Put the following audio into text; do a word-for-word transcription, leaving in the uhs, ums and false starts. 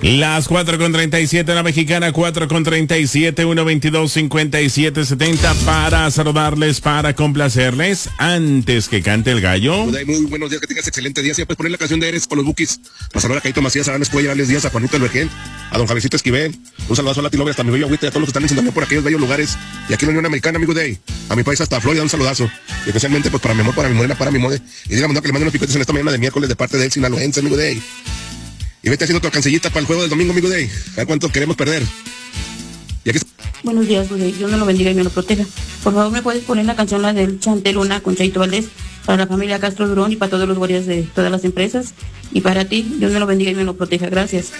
Las cuatro con treinta y siete, la mexicana, cuatro con treinta y siete, uno veintidós, cincuenta y siete setenta, para saludarles, para complacerles, antes que cante el gallo. Muy buenos días, que tengas excelente día. Si puedes poner la canción de Eres con los Bukis. Para saludar a Caito Macías, a Alan Escuella, a Alex Díaz, a Juanito El Vergel, a don Javiercito Esquivel. Un saludazo a Lati Lobre, hasta mi bello agüita y a todos los que están en sintonía por aquellos bellos lugares. Y aquí en la Unión Americana, amigo Day. A mi país hasta Florida, un saludazo. Y especialmente pues para mi amor, para mi morena, para mi mode. Y dígame no, que le manden unos picotes en esta mañana de miércoles de parte del sinaloense, amigo Day. Y vete haciendo tu alcancellita para el juego del domingo, amigo Day. A ver cuánto queremos perder. Y aquí... Buenos días, Day. Dios me lo bendiga y me lo proteja. Por favor, ¿me puedes poner la canción, la del Chanteluna con Chaito Valdés, para la familia Castro Durón y para todos los guardias de todas las empresas? Y para ti, Dios me lo bendiga y me lo proteja. Gracias.